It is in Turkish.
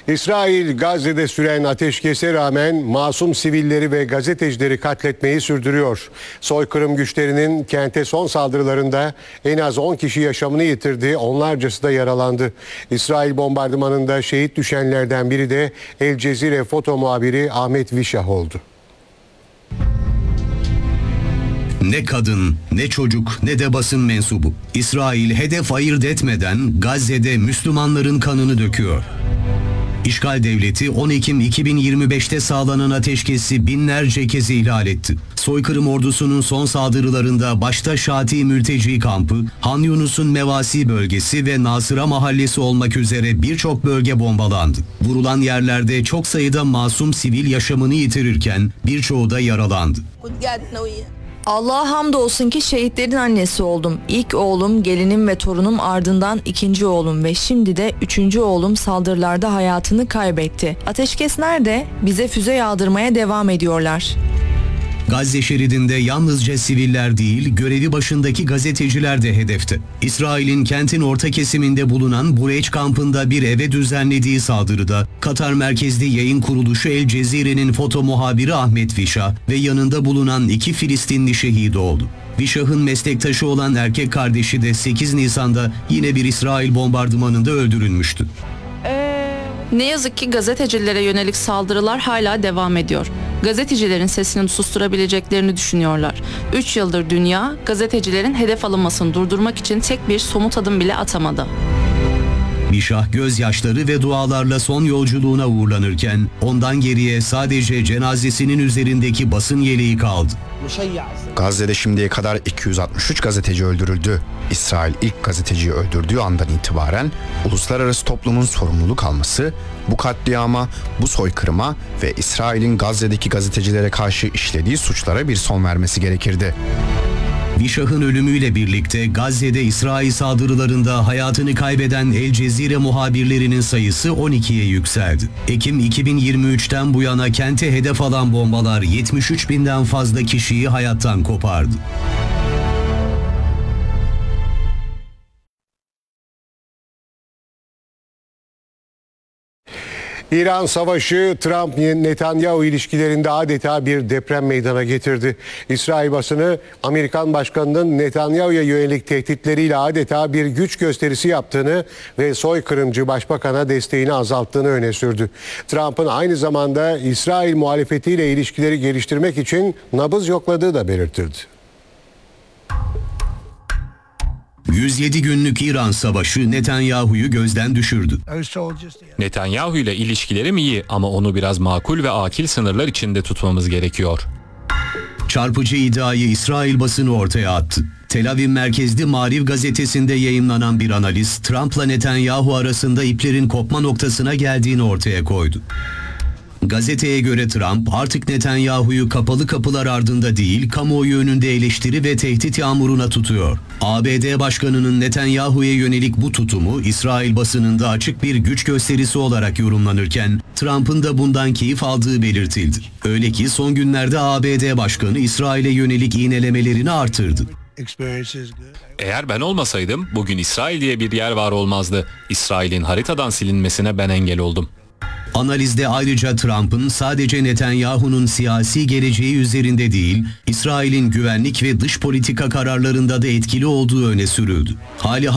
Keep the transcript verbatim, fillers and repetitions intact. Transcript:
İsrail, Gazze'de süren ateşkese rağmen masum sivilleri ve gazetecileri katletmeyi sürdürüyor. Soykırım güçlerinin kente son saldırılarında en az on kişi yaşamını yitirdi, onlarcası da yaralandı. İsrail bombardımanında şehit düşenlerden biri de El Cezire foto muhabiri Ahmet Vişah oldu. Ne kadın, ne çocuk, ne de basın mensubu. İsrail hedef ayırt etmeden Gazze'de Müslümanların kanını döküyor. İşgal devleti on Ekim iki bin yirmi beş'te sağlanan ateşkesi binlerce kez ihlal etti. Soykırım ordusunun son saldırılarında başta Şati mülteci kampı, Han Yunus'un Mevasi bölgesi ve Nasıra mahallesi olmak üzere birçok bölge bombalandı. Vurulan yerlerde çok sayıda masum sivil yaşamını yitirirken birçoğu da yaralandı. Allah'a hamdolsun ki şehitlerin annesi oldum. İlk oğlum, gelinim ve torunum, ardından ikinci oğlum ve şimdi de üçüncü oğlum saldırılarda hayatını kaybetti. Ateşkes nerede? Bize füze yağdırmaya devam ediyorlar. Gazze şeridinde yalnızca siviller değil, görevi başındaki gazeteciler de hedefte. İsrail'in kentin orta kesiminde bulunan Bureç kampında bir eve düzenlediği saldırıda Katar merkezli yayın kuruluşu El Cezire'nin foto muhabiri Ahmet Vişah ve yanında bulunan iki Filistinli şehit oldu. Vişah'ın meslektaşı olan erkek kardeşi de sekiz Nisan'da yine bir İsrail bombardımanında öldürülmüştü. Ne yazık ki gazetecilere yönelik saldırılar hala devam ediyor. Gazetecilerin sesini susturabileceklerini düşünüyorlar. üç yıldır dünya gazetecilerin hedef alınmasını durdurmak için tek bir somut adım bile atamadı. Vişah gözyaşları ve dualarla son yolculuğuna uğurlanırken ondan geriye sadece cenazesinin üzerindeki basın yeleği kaldı. Gazze'de şimdiye kadar iki yüz altmış üç gazeteci öldürüldü. İsrail ilk gazeteciyi öldürdüğü andan itibaren uluslararası toplumun sorumluluk alması, bu katliama, bu soykırıma ve İsrail'in Gazze'deki gazetecilere karşı işlediği suçlara bir son vermesi gerekirdi. Vişah'ın ölümüyle birlikte Gazze'de İsrail saldırılarında hayatını kaybeden El Cezire muhabirlerinin sayısı on ikiye yükseldi. Ekim iki bin yirmi üç'ten bu yana kente hedef alan bombalar yetmiş üç binden fazla kişiyi hayattan kopardı. İran savaşı Trump-Netanyahu ilişkilerinde adeta bir deprem meydana getirdi. İsrail basını Amerikan başkanının Netanyahu'ya yönelik tehditleriyle adeta bir güç gösterisi yaptığını ve soykırımcı başbakana desteğini azalttığını öne sürdü. Trump'ın aynı zamanda İsrail muhalefetiyle ilişkileri geliştirmek için nabız yokladığı da belirtildi. yüz yedi günlük İran savaşı Netanyahu'yu gözden düşürdü. Netanyahu ile ilişkilerim iyi ama onu biraz makul ve akil sınırlar içinde tutmamız gerekiyor. Çarpıcı iddiayı İsrail basını ortaya attı. Tel Aviv merkezli Maariv gazetesinde yayımlanan bir analiz, Trump'la Netanyahu arasında iplerin kopma noktasına geldiğini ortaya koydu. Gazeteye göre Trump artık Netanyahu'yu kapalı kapılar ardında değil, kamuoyu önünde eleştiri ve tehdit yağmuruna tutuyor. A B D Başkanı'nın Netanyahu'ya yönelik bu tutumu İsrail basınında açık bir güç gösterisi olarak yorumlanırken Trump'ın da bundan keyif aldığı belirtildi. Öyle ki son günlerde A B D Başkanı İsrail'e yönelik iğnelemelerini artırdı. Eğer ben olmasaydım bugün İsrail diye bir yer var olmazdı. İsrail'in haritadan silinmesine ben engel oldum. Analizde ayrıca Trump'ın sadece Netanyahu'nun siyasi geleceği üzerinde değil, İsrail'in güvenlik ve dış politika kararlarında da etkili olduğu öne sürüldü. Hali